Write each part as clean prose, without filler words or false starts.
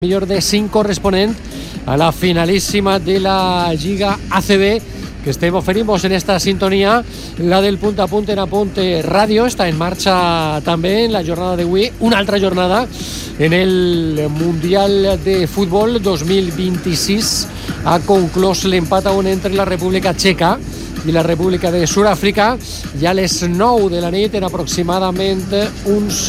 millor de 5 corresponent a la finalíssima de la Lliga ACB que estem oferint-vos en esta sintonia, la del Punt a Punt en Apunt Ràdio. Està en marxa també en la jornada d'avui una altra jornada en el Mundial de Futbol 2026. Ha conclòs l'empat a 1 entre la República Txeca i la República de Sud-àfrica, i a les 9 de la nit, en aproximadament uns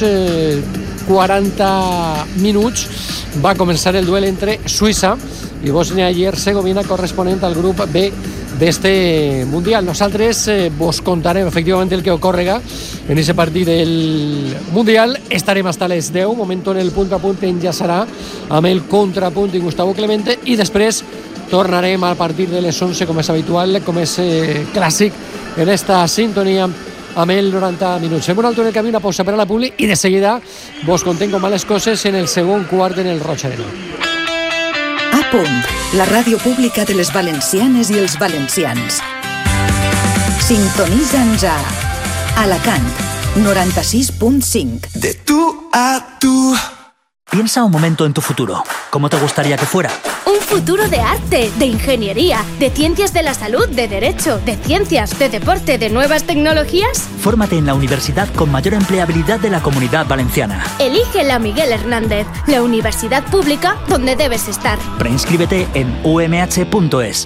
40 minuts, va començar el duel entre Suïssa i Bòsnia i Hercegovina, corresponent al grup B d'este Mundial. Nosaltres vos contarem efectivament el que ocorrega en aquest partit del Mundial. Estarem hasta les 10, moment on el Punt a Punt enllaçarà amb el Contrapunt i Gustavo Clemente, i després tornarem a partir de les 11, com és habitual, com és clàssic en esta sintonia, amb el 90 minuts. Fem un alto en el camí, una pausa per a la publi, i de seguida vos contem com van les coses en el segon quart en el Roig Arena. A Punt, la ràdio pública de les valencianes i els valencians. Sintonitza'ns a Alacant, 96.5. De tú a tú. Piensa un momento en tu futuro. ¿Cómo te gustaría que fuera? Un futuro de arte, de ingeniería, de ciencias de la salud, de derecho, de ciencias, de deporte, de nuevas tecnologías. Fórmate en la universidad con mayor empleabilidad de la Comunidad Valenciana. Elige la Miguel Hernández, la universidad pública donde debes estar. Preinscríbete en umh.es.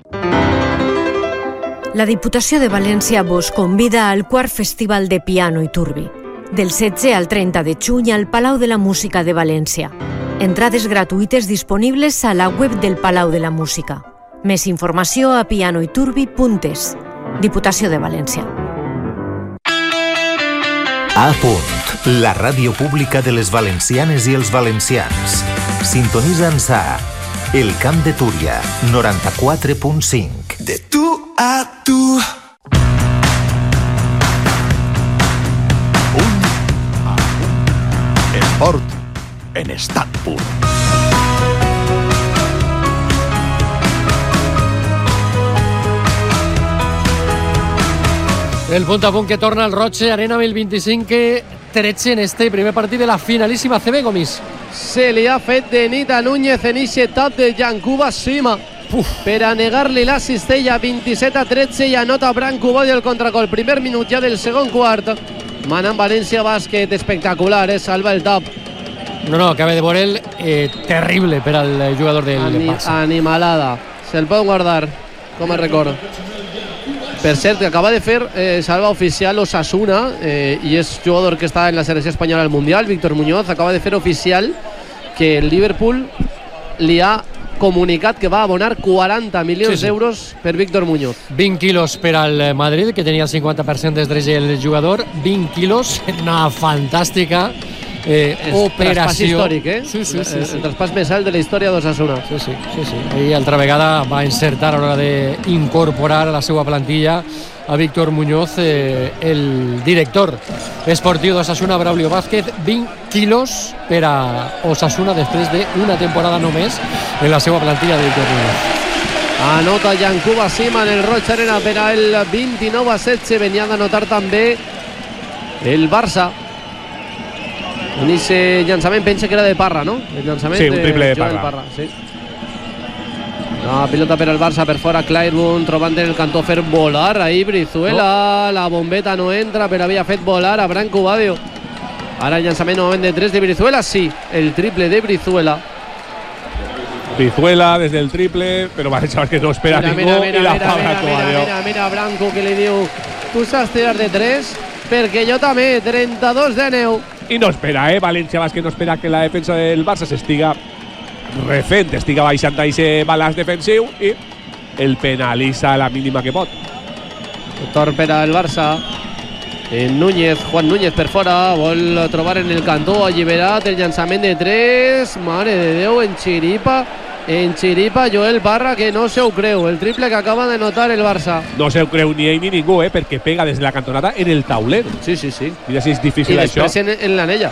La Diputació de València vos convida al quart Festival de Piano i Turbi, del 16 al 30 de juny al Palau de la Música de València. Entrades gratuïtes disponibles a la web del Palau de la Música. Més informació a pianoiturbi.es. Diputació de València. A Punt, la ràdio pública de les valencianes i els valencians. Sintonitza'ns a El Camp de Túria, 94.5. De tú a tú. Esport en estat pur. El Punt a Punt que torna al Roig Arena amb el 25-13 en este primer partit de la finalíssima CB, Gomis. Se li ha fet de nit a Núñez en ixe tap de Yankuba Sima per a negar-li la cistella. 27-13 i anota Branco Boy el contragol. Primer minut ja del segon quart. Manant València Bàsquet, espectacular, salva el tap. No, acaba de veure el terrible per al jugador del Barça. Animalada, se'l pot guardar com a record. Per cert, que acaba de fer salva oficial Osasuna, i és jugador que està en la selecció espanyola al Mundial, Víctor Muñoz. Acaba de fer oficial que el Liverpool li ha comunicat que va abonar 40 milions d'euros per Víctor Muñoz. 20 quilos per al Madrid, que tenia el 50% des drets el jugador. 20 quilos, una fantàstica operació històric, Sí. El traspàs més alt de la història d'Osasuna. Sí. I altra vegada va encertar a l'hora d'incorporar a la seva plantilla a Víctor Muñoz, el director esportiu d'Osasuna, Braulio Vázquez. 20 quilos per a Osasuna després d'una temporada només en la seva plantilla de Víctor Muñoz. Anota Yankuba Sima en el Roig Arena per al 29-16. Venia d'anotar també el Barça en aquest llançament, pensa que era de Parra, no? El llançament, sí, un triple de Parra. Sí. La pilota per al Barça, per fora Claiborne, trobant en el cantó, fer volar ahí Brizuela. La bombeta no entra, però havia fet volar a Branco Badio. Ara el llançament novament de 3 de Brizuela, sí, el triple de Brizuela. Brizuela des del triple, però va, xavals, que no espera ningú, i la fa Branco Badio. Mira Branco, que li diu: tu saps tirar de 3, perquè jo també. 32 de 9. I no espera, València Bàsquet no espera que la defensa del Barça s'estiga refent, estiga baixant aquest balanç defensiu, i el penalitza a la mínima que pot. Tor per al Barça. Núñez, Juan Núñez per fora, vol trobar en el cantó, alliberat el llançament de 3. Mare de Déu, en xiripa Joel Parra, que no se ho creu, el triple que acaba de notar el Barça. No se ho creu ni ell ni ningú, perquè pega des de la cantonada en el tauler. Sí. Mira si és difícil això. I després en l'anella.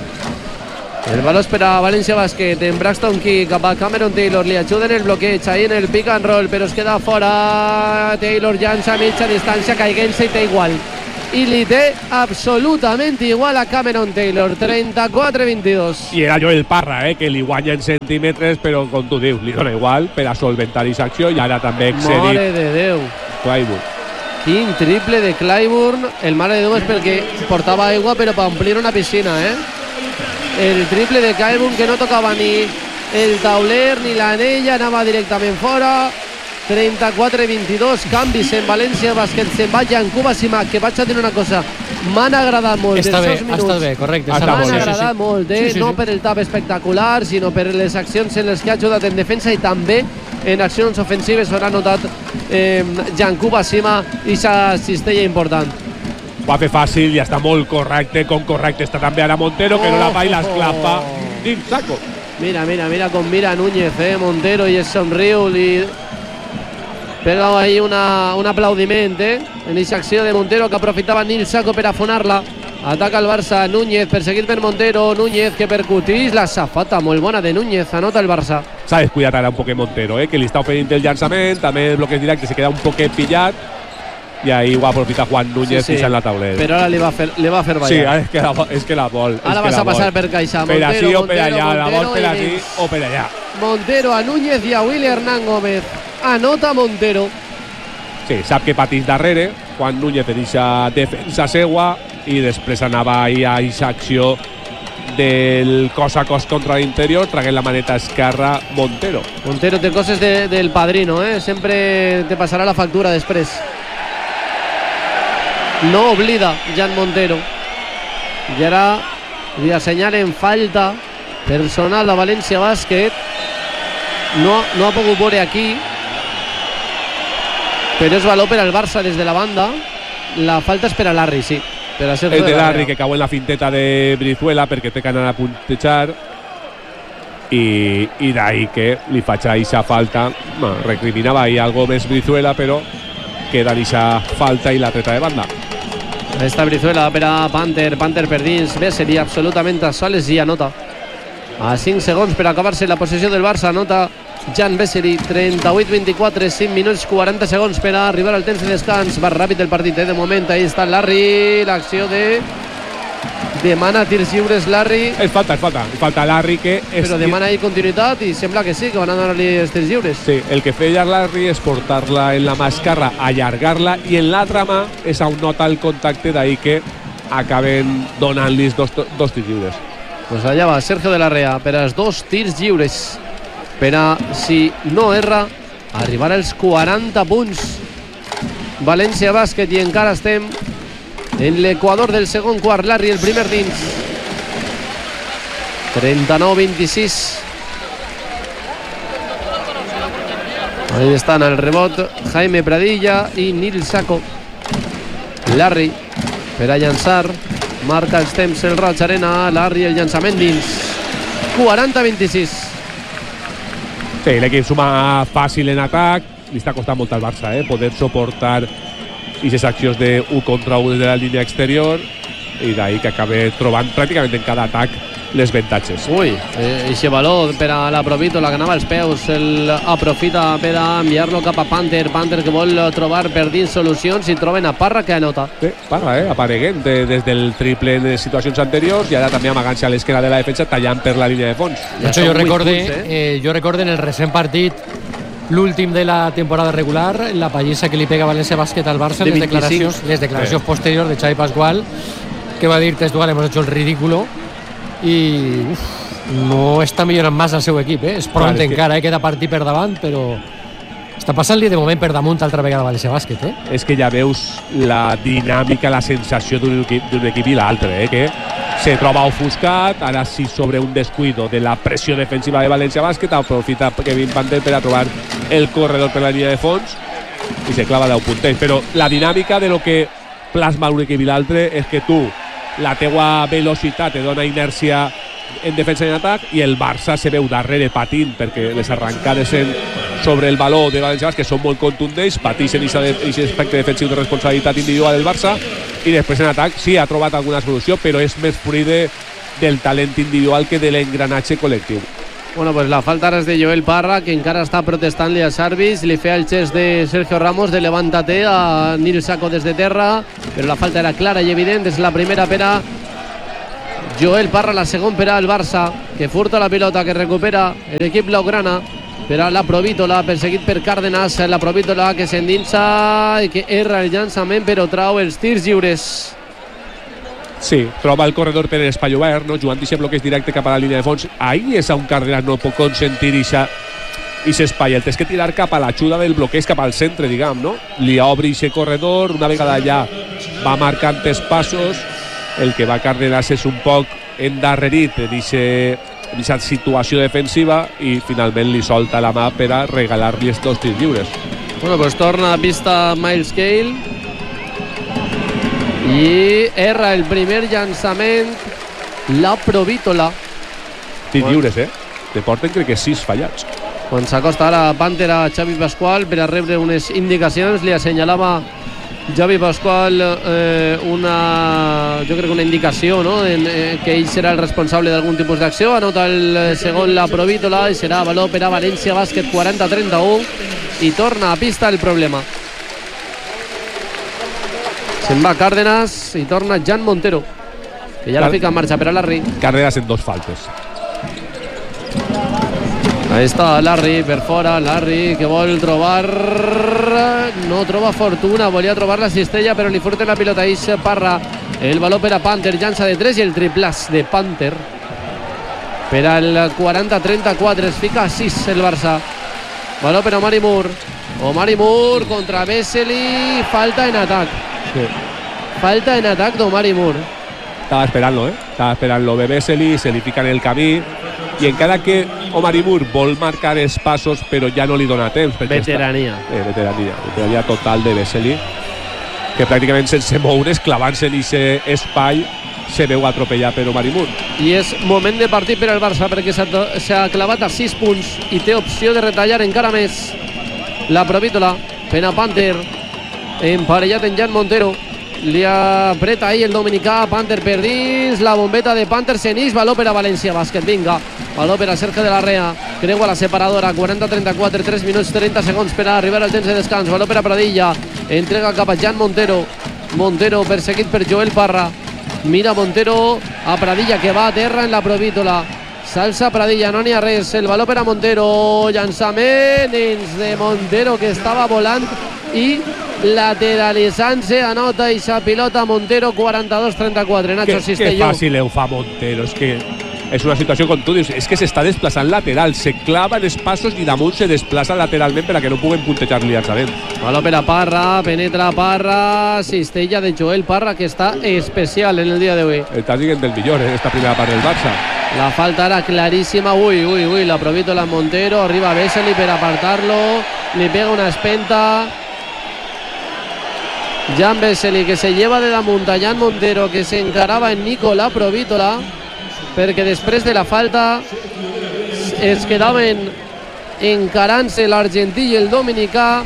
El baló per a València Bàsquet, en Braxton Key cap a Cameron Taylor, li ajuden el bloqueig ahí en el pick and roll, però es queda fora. Taylor llança a mitja distància, caiguent-se i té igual. i li té absolutament igual a Cameron Taylor. 34-22. I era Joel Parra, que li guanya en centímetres, però com tu dius, li dona igual per a solventar aquesta acció, i ara també excedit. Mare de Déu. Clyburn. Quin triple de Clyburn. El mare de Déu és perquè portava aigua però per omplir una piscina, El triple de Clyburn que no tocava ni el tauler ni l'anella, anava directament fora. 34-22, canvis en València Bàsquet. Se'n va Yankuba Simak, que vaig a dir una cosa, m'han agradat molt està bé, minuts. ha estat bé, correcte. M'han agradat molt, no per el tap espectacular, sinó per les accions en les que ha ajudat en defensa i també en accions ofensives on ha notat Yankuba Sima i sa cistella important. Ho ha fet fàcil i està molt correcte, com correcte està també ara Montero, que no la fa i l'esclapa dins saco. Mira com mira Núñez, Montero, i es somriu, li pega ahí un aplaudiment en aquesta acció de Montero que aprofitava Nil Saco per afonar-la. Ataca el Barça, Núñez, perseguit per Montero, Núñez que percutís, la safata molt bona de Núñez, anota el Barça. S'ha descuidat ara un poquet Montero, que li està oferint el llançament, també el bloqueig directe se queda un poquet pillat, i ahí ho aprofita Juan Núñez pisant la taulera. Però ara li va fer ballar. Sí, és que la vol. Ara vas a passar per Caixa. Per així o per allà, la vol per aquí o per allà. Montero a Núñez i a Willy Hernán Gómez. Anota Montero. Sí, sap que patís darrere, Juan Núñez en aquesta defensa seua, i després anava ahí a aquesta acció del cos a cos contra l'interior, traguent la maneta esquerra Montero. Montero té coses del padrino, sempre te passarà la factura després. No oblida Jan Montero. I ara li assenyalen falta personal a València Bàsquet. No ha pogut veure aquí, però és valor per al Barça des de la banda. La falta és per a Larry, sí. El de Larry que cau en la finteta de Brizuela perquè té que anar a puntejar, i d'ahí que li faig a aquesta falta. Recriminava ahí algo més Brizuela, però queda aquesta falta i la treta de banda. Esta Brizuela per a Panther per dins, bé, seria absolutament a soles i anota. A 5 segons per acabar-se la possessió del Barça, anota Jan Vesely. 38-24, 5 minuts 40 segons per a arribar al temps de descans. Va ràpid el partit, de moment. Ahí està Larry, l'acció demana tirs lliures Larry. És falta Larry, que però demana ahí continuïtat i sembla que sí, que van a donar-li els tirs lliures. Sí, el que feia Larry és portar-la en la mà esquerra, allargar-la, i en l'altra mà és on nota el contacte, d'ahí que acaben donant-li dos tirs lliures. Pues allà va Sergio de la Rea per als 2 tirs lliures per a, si no erra, arribar als 40 punts. València Bàsquet, i encara estem en l'equador del segon quart. Larry el primer dins. 39-26. Ahí estan al rebot Jaime Pradilla i Nil Saco. Larry per a llançar, marca els temps el Roig Arena. Larry el llançament dins. 40-26. Sí, l'equip suma fàcil en atac, li està costant molt al Barça poder suportar aquestes accions de 1 contra 1 des de la línia exterior, i d'ahí que acabe trobant pràcticament en cada atac les avantatges. Eixe valor per a la Provítola que anava als peus, el aprofita per a enviar-lo cap a Panther que vol trobar per dins solucions, i troben a Parra, que anota. Sí, Parra, apareguent des del triple en situacions anteriors, i ara també amagant-se a l'esquena de la defensa, tallant per la línia de fons. De hecho, jo recorde en el recent partit, l'últim de la temporada regular, la pallissa que li pega València Bàsquet al Barça, les declaracions posteriors de Xavi Pascual, que va dir textual, hemos hecho el ridículo, i no està millorant massa el seu equip, és pront encara, queda partit per davant, però està passant-li de moment per damunt altra vegada València Bàsquet. És que ja veus la dinàmica, la sensació d'un equip i l'altre, que se troba ofuscat. Ara sí, sobre un descuido de la pressió defensiva de València Bàsquet, aprofita Kevin Panther per a trobar el corredor per la línia de fons i se clava 10 punters. Però la dinàmica de lo que plasma un equip i l'altre és que tu, la teua velocitat te dona inèrcia en defensa i en atac, i el Barça se veu darrere patint perquè les arrancades sobre el valor de València Bàsquet són molt contundents, pateixen aquest aspecte defensiu de responsabilitat individual del Barça, i després en atac sí ha trobat alguna solució, però és més fruit del talent individual que de l'engranatge col·lectiu. Bueno, pues la falta ara és de Joel Parra, que encara està protestant-li als àrbits, li feia el gest de Sergio Ramos de levántate a Nil Saco des de terra, però la falta era clara i evident. És la primera per a Joel Parra, la segona per al Barça, que furta la pilota, que recupera l'equip blaugrana per a la Provítola, perseguit per Cárdenas. La Provítola que s'endinsa i que erra el llançament, però trau els tirs lliures. Sí, troba el corredor per l'espai obert, no? Jugant d'aquest bloqueig directe cap a la línia de fons. Ahí és on Cárdenas no pot consentir aquest espai. El té que tirar cap a l'ajuda del bloqueig, cap al centre, diguem, no? Li obri aquest corredor, una vegada allà va marcant els passos. El que va Cárdenas és un poc endarrerit d'aquesta situació defensiva i finalment li solta la mà per a regalar-li els 2 tirs lliures. Bueno, pues torna a pista Miles Cale i erra el primer llançament la Provítola. Tirs lliures, Te porten crec que 6 fallats. Quan s'acosta ara Panther a Xavi Pascual per a rebre unes indicacions, li assenyalava Xavi Pascual jo crec que una indicació, no? Que ell serà el responsable d'algun tipus d'acció. Anota el segon la Provítola i serà valor per a València Bàsquet, 40-31, i torna a pista el problema. Se'n va Cárdenas i torna Jan Montero, que ja la fica en marxa per a Larry. Cárdenas en 2 faltes. Ahí està Larry per fora, Larry que vol trobar, no troba fortuna, volia trobar la cistella però li furta la pilota. Ix Parra, el valor per a Panther, llança de 3 i el triplàs de Panther per al 40-34, es fica a 6 el Barça. Valor per a Omari Moore contra Vesely, falta en atac. Sí. Falta en atac d'Omari Moore. Estava esperant-lo Vesely, se li fica en el camí i encara que Omari Moore vol marcar els passos però ja no li dona temps. Veterania. Veterania total de Vesely, que pràcticament sense moure's, clavant-se en aquest espai, se veu atropellar per Omari Moore. I és moment de partit per al Barça perquè s'ha clavat a 6 punts i té opció de retallar encara més. La Provítola, pena Panther, emparellat en Jan Montero, li apreta ahí el dominicà. Panther per dins, la bombeta de Panther s'enix, valor per a València Bàsquet, vinga, valor per a Sergio de la Rea, creua la separadora, 40-34, 3 minuts 30 segons per a arribar al temps de descans. Valor per a Pradilla, entrega cap a Jan Montero, perseguit per Joel Parra, mira Montero a Pradilla, que va a terra en la Provítola, s'alça Pradilla, no n'hi ha res, el valor per a Montero, llançament de Montero que estava volant i lateralitzant-se, anota aquesta pilota Montero, 42-34. Nacho Cistelló. Que fàcil ho fa Montero, és que és una situació, com tu dius, és que s'està desplaçant lateral, se clava en els passos i damunt se desplaça lateralment per a que no puguen puntejar-li llançament. Valor per a Parra, penetra Parra, cistella de Joel Parra, que està especial en el dia d'avui. Està siguent del millor en esta primera part del Barça. La falta era claríssima, la Provítola Montero, arriba Vesely per apartar-lo, li pega una espenta. Jan Vesely, que se lleva de damunt a Jan Montero, que s'encarava en Nicola Provítola, perquè després de la falta es quedaven encarant-se l'argentí i el dominicà.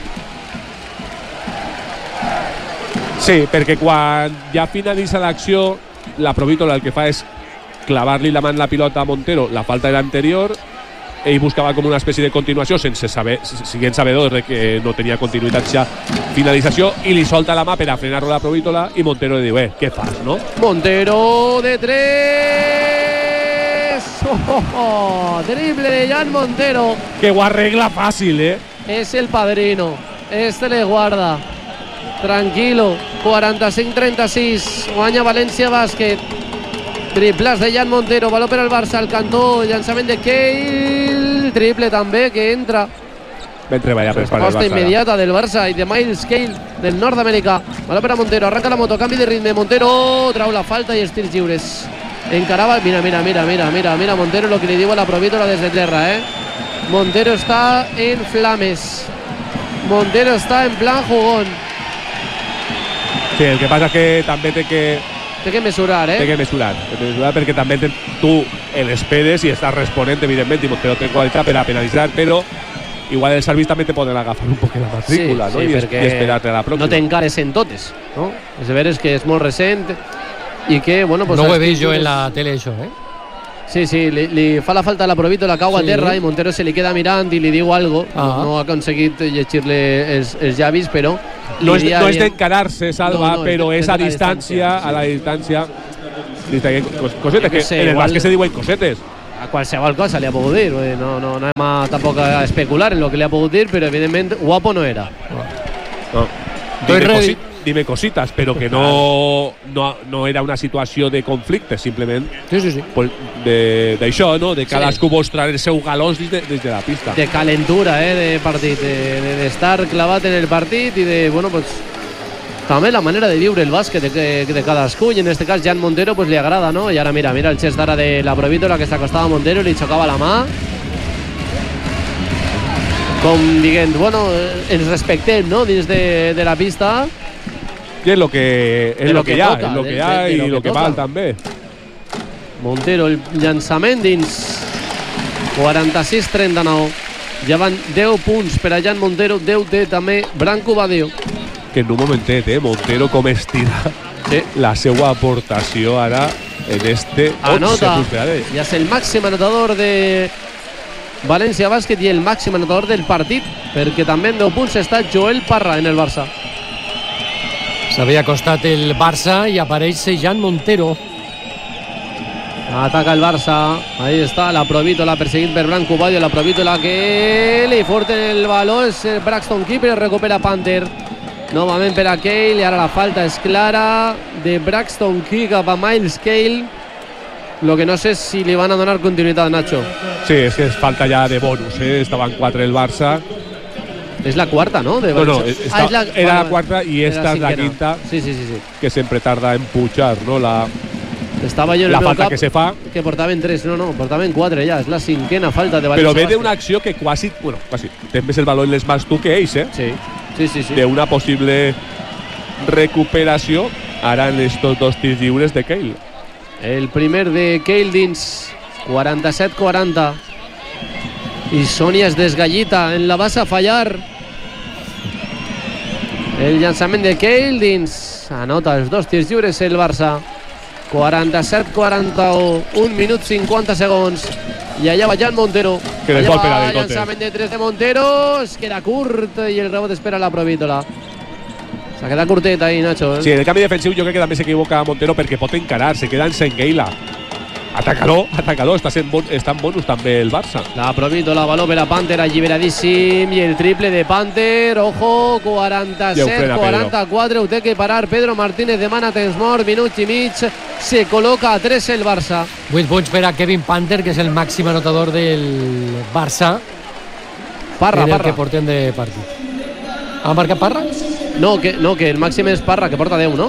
Sí, perquè quan ja finalitza l'acció, la Provítola el que fa és clavar-li la mà en la pilota a Montero. La falta era anterior, ell buscava com una espècie de continuació sense saber, siguent sabedor de que no tenia continuïtat ja finalització, i li solta la mà per a frenar-lo la Provítola i Montero li diu, què fas, no? Montero de 3, triple de Jan Montero, que ho arregla fàcil, és el padrino, le guarda tranquilo. 45-36, guanya València Bàsquet. Triples de Jan Montero, valor per al Barça, al cantó, llançament de Cale, triple també que entra. Ben treballat per part del Resposta Barça. immediata del Barça i de Miles Cale, del nord-americà. Valor per a Montero, arranca la moto, canvi de ritme, Montero trau la falta i els tirs lliures. Encarava, mira Montero lo que li diu a la Provítola des de terra, Montero està en flames, Montero està en plan jugón. Sí, el que passa que també té que mesurar, Té que mesurar perquè també tu l'esperes i estàs responent, evidentment, i Montero té qualitat per a penalitzar, però igual els àrbits també te poden agafar un poc la matrícula, sí, no? I esperar-te a la pròxima. No t'encares en totes, no? És de veres que és molt recent i que, bueno, pues... No ho he vist jo en la tele, això, Sí, li fa la falta a la Provito, la cau a terra i Montero se li queda mirant i li diu algo. No ha aconseguit llegir-li els llavis, però... No és d'encarar-se, Salva, però és a distància, a la distància. Cosetes, que en el bàsquet se diuen cosetes. A qualsevol cosa li ha pogut dir. No anem tampoc a especular en el que li ha pogut dir, però evidentment guapo no era. Dime cositas, però que no era una situació de conflicte, simplement d'això, no? De cadascú mostrar el seu galós des de la pista. De calentura, de partit, d'estar clavat en el partit i de, bueno, pues també la manera de viure el bàsquet de cadascú, i en este cas Jan Montero pues li agrada, no? I ara mira el gest d'ara de la Provítola que s'acostava a Montero i li xocava la mà com dient, bueno, ens respectem, no? Dins de la pista. I és lo que hi ha i lo que val també. Montero, el llançament dins 46-39. Ja van 10 punts per a Jan Montero, 10 té també Branco Badio. Que en un momentet, Montero com estira la seva aportació ara en este 11 punts. Ja és el màxim anotador de València Bàsquet i el màxim anotador del partit, perquè també en 10 punts està Joel Parra en el Barça. S'havia acostat el Barça i apareix Jan Montero. Ataca el Barça, ahí está la Provítola perseguint per Branco Badio, la Provítola que li forten el baló, és Braxton Keeper, recupera Panther. Novament per a Cale, i ara la falta és clara de Braxton Key cap a Miles Cale. Lo que no sé si li van a donar continuïtat a Nacho. Sí, és que és falta ja de bonus, Estaven 4 el Barça. És la quarta, no? Era la quarta i esta és la quinta. Sí. Que sempre tarda en pujar, no? Estava jo en la el meu falta cap que se fa. Que portaven 3, no, portaven 4 ja. És la cinquena falta de València. Però ve d'una acció que quasi, tens més el valor en les mans tu que ells, Sí. D'una possible recuperació ara en estos 2 tirs lliures de Cale. El primer de Cale dins 47-40. I Sonia es desgallita en la base a fallar. El llançament de Cale dins. Anota els 2 tirs lliures el Barça. 47-41, 1 minut 50 segons. I allà va Jan Montero. Que allà va el llançament de 3 de Montero. Es queda curt i el rebot espera la Provítola. S'ha quedat curtet ahí, Nacho. Sí, en el canvi defensiu jo crec que també s'equivoca Montero perquè pot encarar, se queda en Sengueila. Atacador, està en bonus també el Barça. La Provítola, baló per a Panther, alliberadíssim, i el triple de Panther, ojo, 47-44, ho té que parar Pedro Martínez, demana temps mort, minuts i mig, se col·loca a 3 el Barça. 8 punts per a Kevin Panther, que és el màxim anotador del Barça. Parra. Que portem de partit. Ha marcat Parra? No, que el màxim és Parra, que porta 10, no?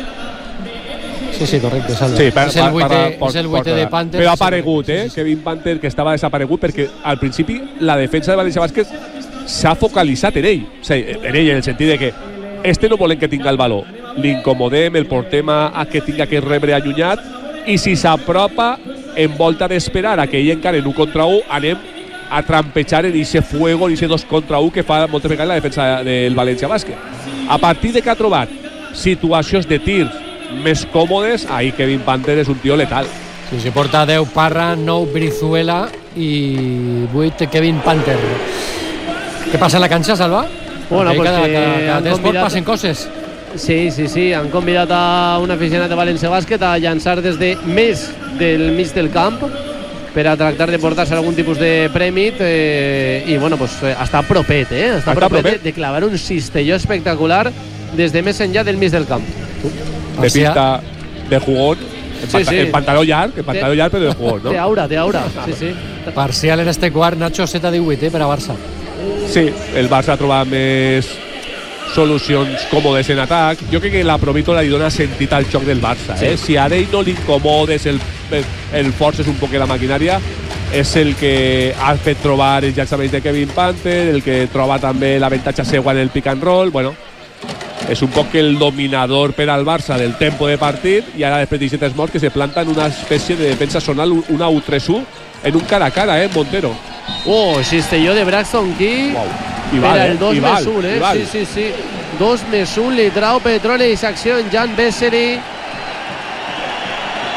Sí, correcte, Salva. Sí, és el 8 de Panther. Però ha aparegut, Kevin Panther, que estava desaparegut perquè al principi la defensa de València Bàsquet s'ha focalitzat en ell. O sigui, en ell, en el sentit de que no volem que tinga el valor. L'incomodem, el portem a que tinga que rebre allunyat, i si s'apropa, en volta d'esperar a que ell encara en 1 contra 1, anem a trampejar en ese fuego, en ese 2 contra 1 que fa moltes vegades la defensa del València Bàsquet. A partir de que ha trobat situacions de tirs més còmodes, ahí Kevin Panther és un tio letal. Sí, porta 10 Parra, 9 Brizuela i 8 Kevin Panther. Què passa a la canxa, Salva? Bueno, pues cada esport passen coses. Sí, han convidat a un aficionat de València Bàsquet a llançar des de més del mig del camp per a tractar de portar-se algun tipus de premi, i bueno, pues està propet, està propet de clavar un cistelló espectacular des de més enllà del mig del camp. De pinta de jugón, en pantaló llarg, però de jugón, no? Té aura, sí. Parcial en este quart, Nacho, 7-18 per a Barça. Sí, el Barça ha trobat més solucions còmodes en atac. Jo crec que la Provítola li dona sentit al xoc del Barça. Si a ell no l'incomodes, el forces un poc la maquinària, és el que ha fet trobar els llançaments de Kevin Panther, el que troba també l'avantatge seua en el pick and roll. Bueno, és un poc el dominador per al Barça del tempo de partit, i ara després de 17 morts que se planta en una espècie de defensa zonal, una U3-1 en un cara a cara, Montero. Cistelló de Braxton Key. Per el 2-1, sí. 2-1 li trau Petroli i s'acció en Jan Besseri.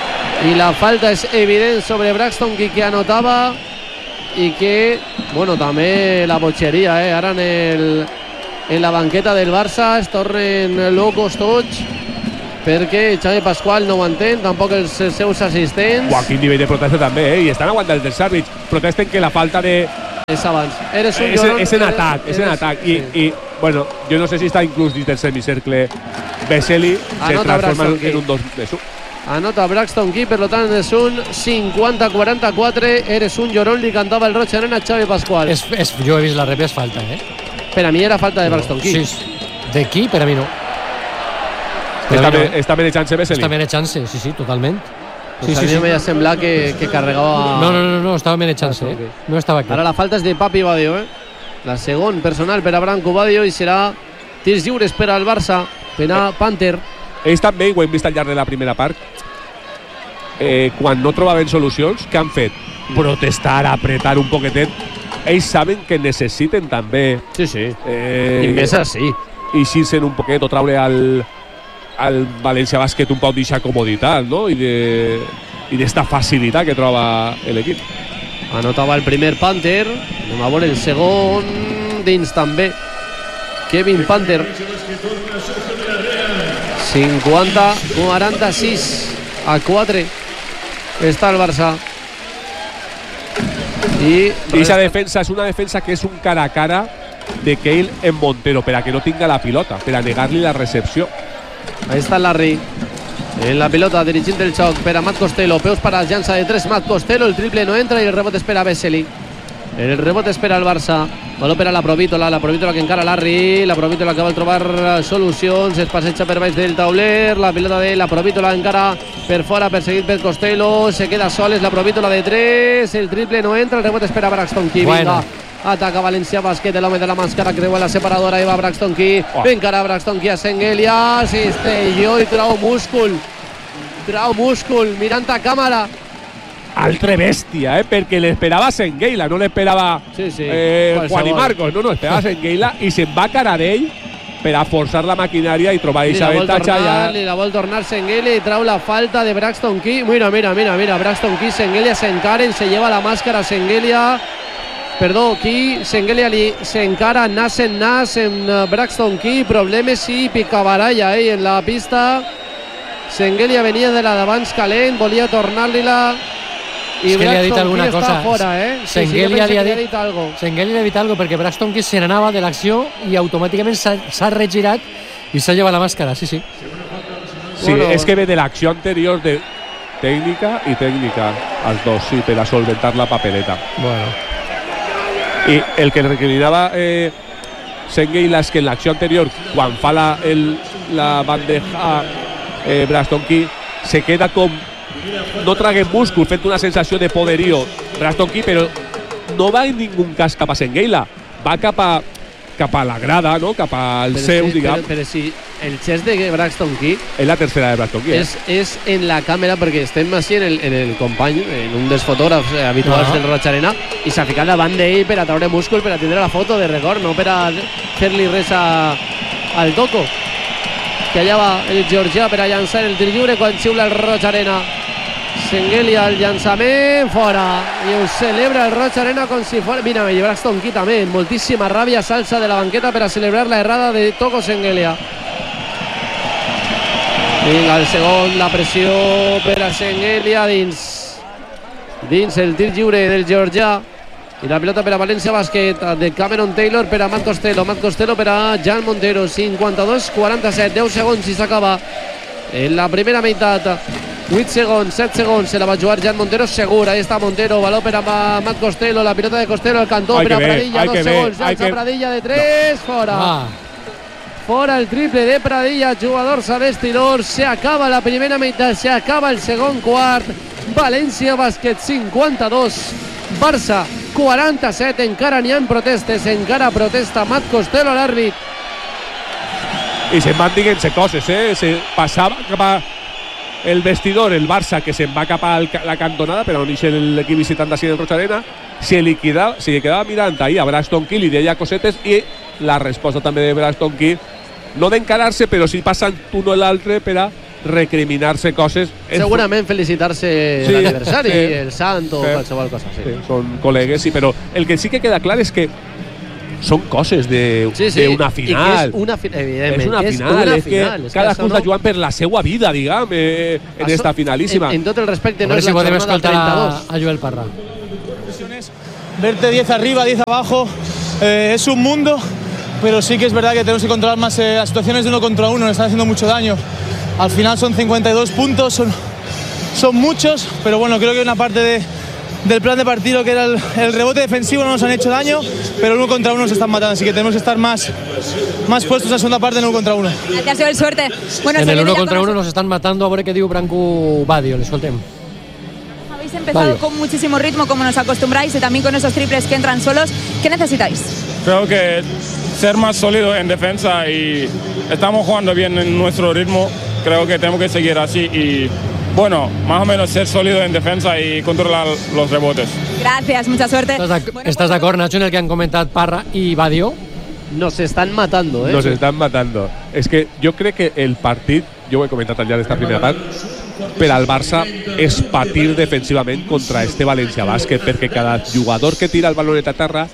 i la falta és evident sobre Braxton Key, que anotava i que, bueno, també la botxeria, ara en la banqueta del Barça es tornen locos tots, perquè Xavi Pasqual no ho entén, tampoc els seus assistents. Quin nivell de protesta també, i estan aguantant els àrbits, protesten que la falta de... És abans. És en atac. I, bueno, jo no sé si està inclús dins del semicercle Vesely, se transforma en un 2-1. Anota Braxton Key, per tant és un 50-44. Eres un llorón, li cantava el Roig Arena a Xavi Pasqual. Jo he vist la rèpia, és falta, Per a mi era falta de Braxton Key. Sí, de Key, per a mi no. Està manejant-se Vesely? Està manejant-se, sí, totalment. Pues a mi m'ha semblat que carregava... No, estava manejant-se, no estava aquí. Ara la falta és de Papi Badio, La segon personal per a Branco Badio, i serà tirs lliures per al Barça, per a Panther. Ells també, ho hem vist al llarg de la primera part, quan no trobaven solucions, què han fet? Protestar, apretar un poquetet. Ells saben que necessiten també... Sí. I més així. Eixir-se'n un poquet o traure al València Bàsquet un poc d'eixa comoditat, no? I d'esta facilitat que troba l'equip. Anotava el primer Panther, anem a veure el segon, dins també Kevin Panther. 50-46-4 està el Barça. I aquesta defensa és una defensa que és un cara a cara de Keil en Montero, per a que no tinga la pilota, per a negar-li la recepció. Ahí está Larry en la pelota, dirigint el xoc per a Matt Costello, peus para llança de 3 Matt Costello, el triple no entra i el rebot espera Vesely. El rebot espera el Barça, valor per a la Provítola que encara Larry, la Provítola que vol trobar solucions, es passeja per baix del tauler, la pilota de la Provítola encara per fora, perseguit per Costello, se queda soles la Provítola de 3, el triple no entra, el rebot espera Braxton Key. Vinga, ataca València Bàsquet, l'home de la màscara creua la separadora, i va Braxton Key, encara Braxton Key a Sengelia, cistelló i trau múscul, mirant a càmera. Altre bèstia, perquè l'esperava Sengeila, no l'esperava Juan i Marcos, no, esperava Sengeila i se'n va cara d'ell per a forçar la maquinària i trobar aquesta avantatge. Li la vol tornar Sengelia i trau la falta de Braxton Key. Mira, Braxton Key, Sengelia s'encaren, se lleva la màscara Sengelia. Perdó, Key, Sengelia s'encara nas en nas en Braxton Key, problemes i picabaralla en la pista. Sengelia venia de la d'abans calent, volia tornar-li-la. I Braxton Key està fora, Sengelia li ha dit alguna cosa, perquè Braxton Key se n'anava de l'acció i automàticament s'ha regirat i s'ha llevat la màscara, sí. Sí, és que ve de l'acció anterior de tècnica i tècnica, els dos, sí, per a solventar la papeleta. Bueno. I el que recriminava Sengeila és que en l'acció anterior, quan fa la bandeja Braxton Key, se queda com no trague múscul, fent una sensació de poderío Braxton Key, però no va en ningú cas cap a Sengeila, va cap a la grada, no? Cap als seus, diguem. Però si el gest de Braxton Key és la tercera de Braxton Key, és en la càmera, perquè estem així en el company, en un dels fotògrafs habituals del Roig Arena, i s'ha ficat davant d'ell per a treure múscul, per a tindre la foto de record, no per a fer-li res al Toco, que allà va el georgià per a llançar el tir lliure quan xiula el Roig Arena. Sengelia, el llançament fora, i ho celebra el Roig Arena com si fora... Mira, Braxton Key també, moltíssima ràbia, salsa de la banqueta per a celebrar la errada de Toco Sengelia. Vinga, el segon, la pressió per a Sengelia dins el tir lliure del georgià, i la pilota per a València Bàsquet de Cameron Taylor per a Matt Costello per a Jan Montero. 52-47, 10 segons i s'acaba en la primera meitat. 8 segons, 7 segons, se la va jugar Jan Montero segur. Ahí está Montero, valor per a Matt Costello, la pilota de Costello, el cantó per a Pradilla, 2 segons, llança Pradilla de 3, fora. Fora el triple de Pradilla, jugadors a vestidor. Se acaba la primera meitat, se acaba el segon quart. València Bàsquet 52, Barça 47, encara n'hi ha protestes, encara protesta Matt Costello, l'àrbit. I se'n van dient-se coses, se passava cap a el vestidor, el Barça, que se'n va cap a la cantonada, però on ix l'equip visitant d'ací del Roig Arena, se li quedava mirant ahí a Braxton Key, li deia cosetes, i la resposta també de Braxton Key, no d'encarar-se, però sí passant un o l'altre per a recriminar-se coses. Segurament felicitar-se l'aniversari, el sant o qualsevol cosa. Sí, són col·legues, sí, però el que sí que queda clar és que són coses d'una final. I que és una final, evidentment. És una final, és que cadascú està jugant per la seva vida, diguem, en esta finalíssima. En tot el respecte, no és la jornada 32. A ver si podem escoltar a Joel Parra. Verte 10 arriba, 10 abajo, es un mundo, pero sí que es verdad que tenemos que controlar más las situaciones de 1 contra 1, nos están haciendo mucho daño. Al final son 52 puntos, son muchos, pero bueno, creo que una parte del plan de partido, que era el rebote defensivo, no nos han hecho daño, pero el 1 contra 1 se están matando, así que tenemos que estar más puestos en la segunda parte en 1 contra 1. Gracias, Joel, suerte. Bueno, en el 1 contra 1 nos están matando, a ver qué diu Branco Badio, les escoltem. Habéis empezado con muchísimo ritmo, como nos acostumbráis, y también con esos triples que entran solos. ¿Qué necesitáis? Creo que ser más sólidos en defensa y estamos jugando bien en nuestro ritmo. Creo que tenemos que seguir así y, bueno, más o menos ser sólidos en defensa y controlar los rebotes. Gracias, mucha suerte. ¿Estás de acuerdo, Nacho, en el que han comentado Parra y Badio? Nos están matando, Nos están matando. És que jo crec que el partit, jo ho he comentat al llarg d'esta primera part, per al Barça és patir defensivament contra este València Bàsquet, perquè cada jugador que tira el balonet a terra,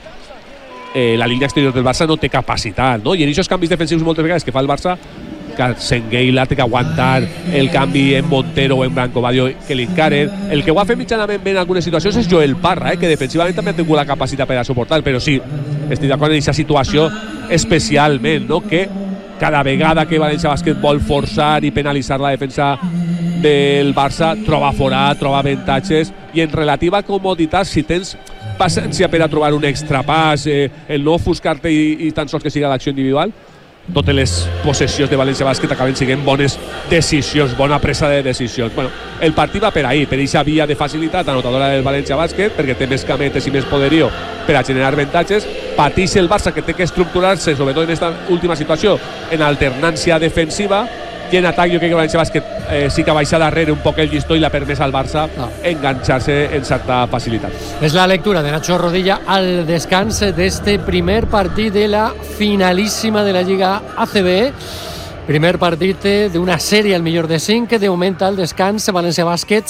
la línia exterior del Barça no té capacitat, no? I en aquests canvis defensius moltes vegades que fa el Barça, que Sengueila té que aguantar el canvi en Montero o en Branco Badio que l'encaren. El que ho ha fet mitjanament bé en algunes situacions és Joel Parra, que defensivament també ha tingut la capacitat per a suportar, però sí, estic d'acord en aquesta situació especialment, no? Que cada vegada que València Bàsquet vol forçar i penalitzar la defensa del Barça, troba forat, troba avantatges, i en relativa comoditat, si tens paciència per a trobar un extra pas, el no ofuscar-te i tan sols que siga l'acció individual, totes les possessions de València Bàsquet acaben sent bones decisions, bona presa de decisions. Bueno, el partit va per ahí, per aquesta via de facilitat anotadora del València Bàsquet, perquè té més cametes i més poderio per a generar avantatges. Pateix el Barça, que té que estructurar-se, sobretot en aquesta última situació, en alternància defensiva, i en atac jo crec que València Bàsquet sí que baixa darrere un poc el llistó i l'ha permès al Barça enganxar-se en certa facilitat. És la lectura de Nacho Rodilla al descans d'este primer partit de la finalíssima de la Lliga ACB. Primer partit d'una sèrie al millor de 5, de moment al descans València Bàsquet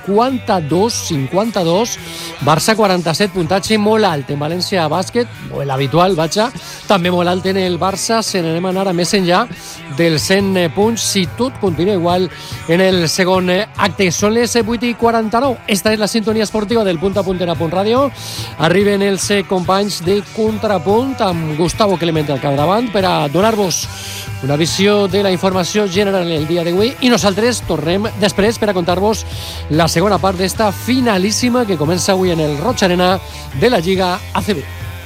52, Barça 47, puntatge molt alt en València Bàsquet, o l'habitual, vaja, també molt alt en el Barça. Se n'anem a anar a més enllà dels 100 punts si tot continua igual en el segon acte. Són les 8:49. Esta és la sintonia esportiva del Punt a Punt en Apunt Ràdio. Arriben els companys de Contrapunt amb Gustavo Clemente al capdavant per a donar-vos una visió de la informació general el dia d'avui, i nosaltres tornem després per a contar-vos la segona part d'esta finalíssima que comença avui en el Roig Arena de la Lliga ACB.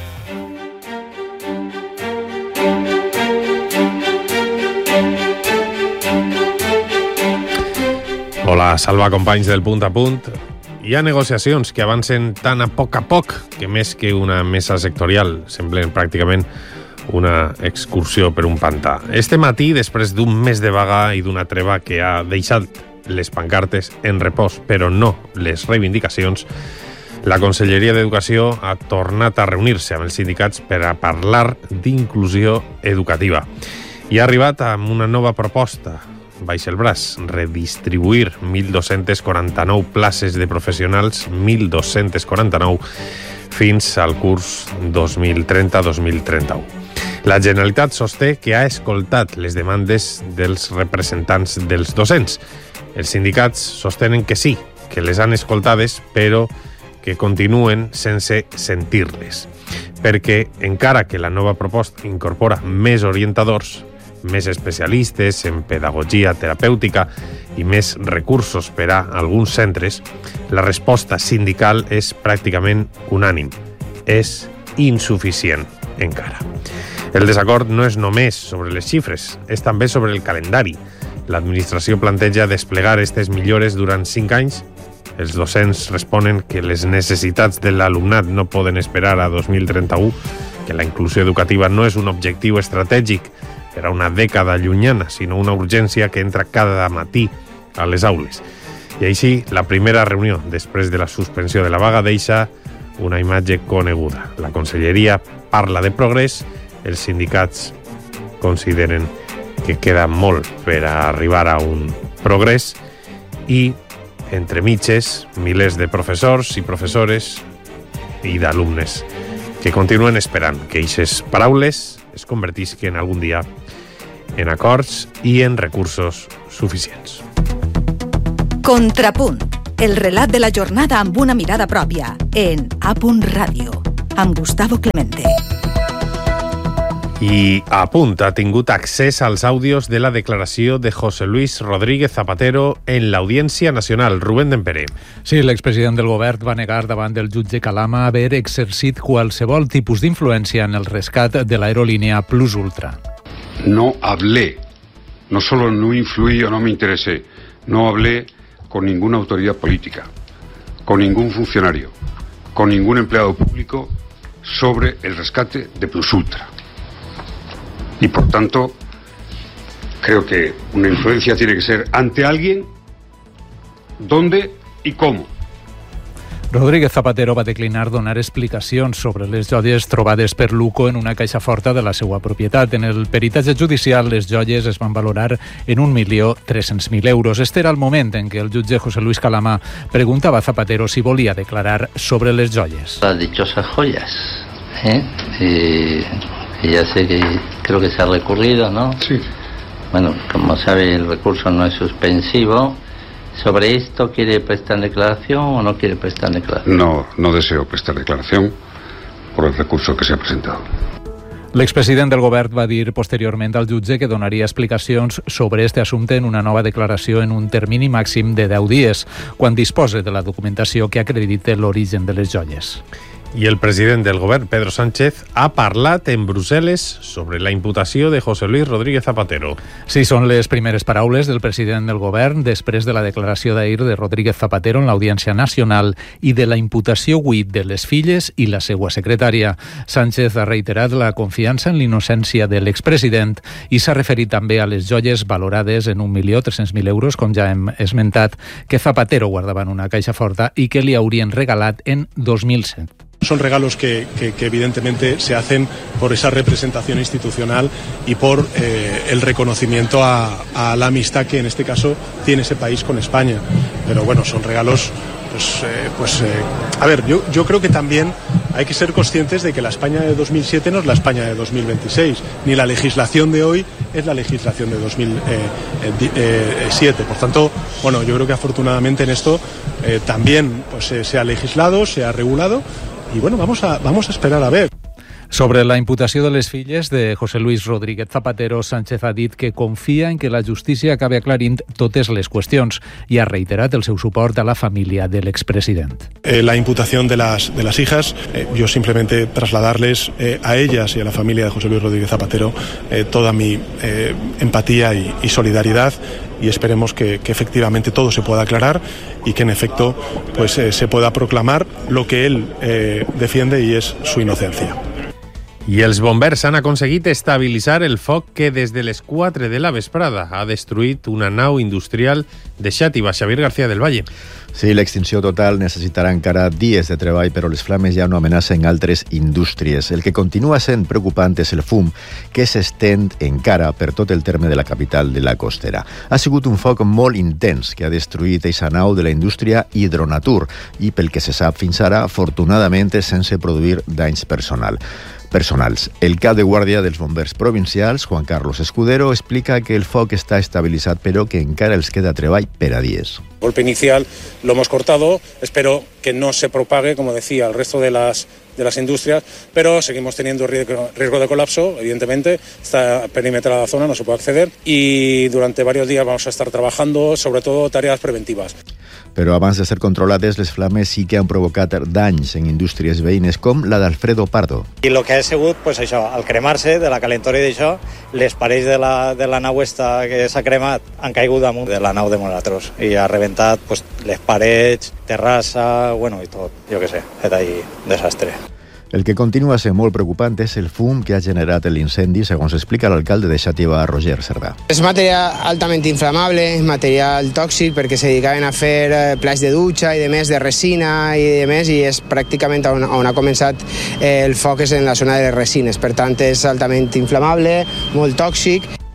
Hola, Salva, companys del Punt a Punt. Hi ha negociacions que avancen tan a poc que més que una mesa sectorial semblen pràcticament una excursió per un pantà. Este matí, després d'un mes de vaga i d'una treva que ha deixat les pancartes en repòs, però no les reivindicacions, la Conselleria d'Educació ha tornat a reunir-se amb els sindicats per a parlar d'inclusió educativa. I ha arribat amb una nova proposta baix el braç: redistribuir 1.249 places de professionals, 1.249, fins al curs 2030-2031. La Generalitat sosté que ha escoltat les demandes dels representants dels docents. Els sindicats sostenen que sí, que les han escoltades, però que continuen sense sentir-les. Perquè, encara que la nova proposta incorpora més orientadors, més especialistes en pedagogia terapèutica i més recursos per a alguns centres, la resposta sindical és pràcticament unànime. És insuficient encara. El desacord no és només sobre les xifres, és també sobre el calendari. L'administració planteja desplegar aquestes millores durant 5 anys. Els docents responen que les necessitats de l'alumnat no poden esperar a 2031, que la inclusió educativa no és un objectiu estratègic per a una dècada llunyana, sinó una urgència que entra cada matí a les aules. I així, la primera reunió després de la suspensió de la vaga deixa una imatge coneguda. La Conselleria parla de progrés, els sindicats consideren que queda molt per a arribar a un progrés i, entre mitges, milers de professors i professores i d'alumnes que continuen esperant que aquestes paraules es convertisquen algun dia en acords i en recursos suficients. Contrapunt, el relat de la jornada amb una mirada pròpia, en A. Ràdio, amb Gustavo Clemente. I A Punt ha tingut accés als àudios de la declaració de José Luis Rodríguez Zapatero en l'Audiència Nacional. Rubén Dempere. Sí, l'expresident del govern va negar davant del jutge Calama haver exercit qualsevol tipus d'influència en el rescat de l'aerolínea Plus Ultra. No hablé, no solo no influí o no me interesé, no hablé con ninguna autoridad política, con ningún funcionario, con ningún empleado público sobre el rescate de Plus Ultra. Y por tanto, creo que una influencia tiene que ser ante alguien, dónde y cómo. Rodríguez Zapatero va declinar donar explicacions sobre les joies trobades per Luco en una caixa forta de la seva propietat. En el peritatge judicial, les joies es van valorar en 1.300.000 euros. Este era el moment en què el jutge José Luis Calama preguntava a Zapatero si volia declarar sobre les joies. Las dichosas joyas, que ya sé que creo que se ha recurrido, ¿no? Sí. Bueno, como sabe, el recurso no es suspensivo. ¿Sobre esto quiere prestar declaración o no quiere prestar declaración? No deseo prestar declaración por el recurso que se ha presentado. L'expresident del govern va dir posteriorment al jutge que donaria explicacions sobre este assumpte en una nova declaració en un termini màxim de 10 dies, quan dispose de la documentació que acredite l'origen de les joies. I el president del govern, Pedro Sánchez, ha parlat en Brussel·les sobre la imputació de José Luis Rodríguez Zapatero. Sí, són les primeres paraules del president del govern després de la declaració d'ahir de Rodríguez Zapatero en l'Audiència Nacional i de la imputació avui de les filles i la seva secretària. Sánchez ha reiterat la confiança en l'innocència de l'expresident i s'ha referit també a les joies valorades en 1.300.000 euros, com ja hem esmentat, que Zapatero guardava en una caixa forta i que li haurien regalat en 2007. Son regalos que evidentemente se hacen por esa representación institucional y por el reconocimiento a la amistad que en este caso tiene ese país con España. Pero bueno, son regalos, a ver, yo creo que también hay que ser conscientes de que la España de 2007 no es la España de 2026, ni la legislación de hoy es la legislación de 2007. Por tanto, bueno, yo creo que afortunadamente en esto también pues, se ha legislado, se ha regulado. Y bueno, vamos a esperar a ver. Sobre la imputació de les filles de José Luis Rodríguez Zapatero, Sánchez ha dit que confia en que la justícia acabi aclarint totes les qüestions i ha reiterat el seu suport a la família de l'expresident. La imputación de las hijas, yo simplemente trasladarles a ellas y a la familia de José Luis Rodríguez Zapatero toda mi empatía y solidaridad, y esperemos que efectivamente todo se pueda aclarar y que en efecto pues se pueda proclamar lo que él defiende, y es su inocencia. I els bombers han aconseguit estabilitzar el foc que des de les 4 de la vesprada ha destruït una nau industrial de Xàtiva. Xavier García del Valle. Sí, l'extinció total necessitarà encara dies de treball, però les flames ja no amenacen altres indústries. El que continua sent preocupant és el fum, que s'estén encara per tot el terme de la capital de la Costera. Ha sigut un foc molt intens que ha destruït eixa nau de la indústria Hidronatur i, pel que se sap fins ara, afortunadament sense produir danys personals. El cap de guàrdia dels bombers provincials, Juan Carlos Escudero, explica que el foc està estabilitzat, però que encara els queda treball per a dies. El golpe inicial lo hemos cortado, espero que no se propague, como decía, al resto de las industrias, pero seguimos teniendo riesgo de colapso, evidentemente, está perimetrada la zona, no se puede acceder, y durante varios días vamos a estar trabajando, sobre todo tareas preventivas. Però abans de ser controlades, les flames sí que han provocat danys en indústries veïnes, com la d'Alfredo Pardo. I el que ha sigut, pues això, al cremar-se de la calentora i d'això, les parets de la nau esta que s'ha cremat han caigut damunt de la nau de Moratros i ha rebentat pues, les parets, terrassa, bueno, i tot, jo què sé, fet ahí desastre. El que continua sent molt preocupant és el fum que ha generat l'incendi, segons explica l'alcalde de Xàtiva, Roger Cerdà. És material altament inflamable, és material tòxic perquè se dedicaven a fer plats de dutxa i de més, de resina i de més, i és pràcticament on ha començat el foc és en la zona de les resines. Per tant, és altament inflamable, molt tòxic.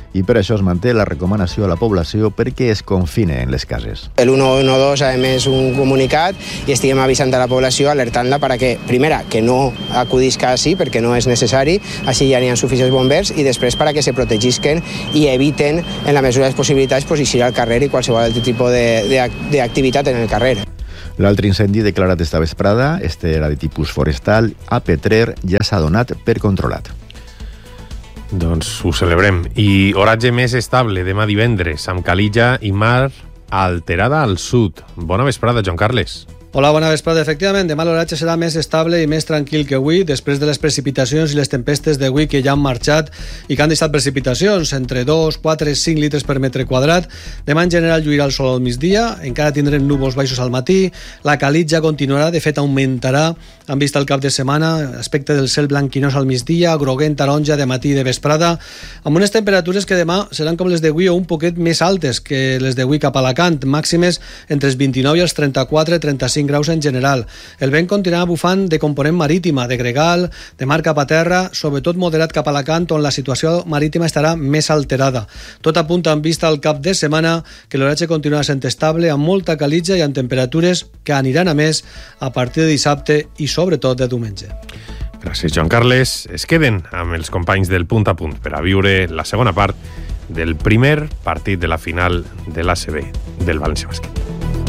i per això es manté la recomanació a la població perquè es confine en les cases. El 112 ha emès un comunicat i estiguem avisant a la població, alertant-la perquè, primera, que no acudisca així perquè no és necessari, així ja n'hi ha suficients bombers, i després perquè se protegisquen i eviten, en la mesura de les possibilitats, eixir al carrer i qualsevol altre tipus d'activitat en el carrer. L'altre incendi declarat esta vesprada, este era de tipus forestal, a Petrer ja s'ha donat per controlat. Doncs ho celebrem. I oratge més estable demà divendres, amb calilla i mar alterada al sud. Bona vesprada, Joan Carles. Hola, bona vesprada. Efectivament, demà l'oratge serà més estable i més tranquil que avui, després de les precipitacions i les tempestes d'avui que ja han marxat i que han deixat precipitacions entre 2, 4, 5 litres per metre quadrat. Demà en general lluirà el sol al migdia, encara tindrem núvols baixos al matí, la calitja continuarà, de fet augmentarà, han vist el cap de setmana, aspecte del cel blanquinós al migdia, groguent, taronja de matí i de vesprada, amb unes temperatures que demà seran com les d'avui o un poquet més altes que les d'avui cap a Alacant, màximes entre els 29 i els 34-35 graus en general. El vent continuarà bufant de component marítima, de gregal, de mar cap a terra, sobretot moderat cap a Alacant, on la situació marítima estarà més alterada. Tot apunta en vista al cap de setmana que l'oratge continuarà sent estable, amb molta calitja i amb temperatures que aniran a més a partir de dissabte i sobretot de diumenge. Gràcies, Joan Carles. Es queden amb els companys del Punt a Punt per a viure la segona part del primer partit de la final de l'ACB del València Bàsquet.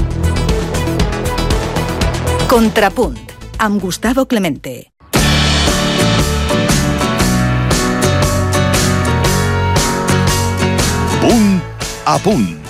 Contrapunt, amb Gustavo Clemente. Punt a punt.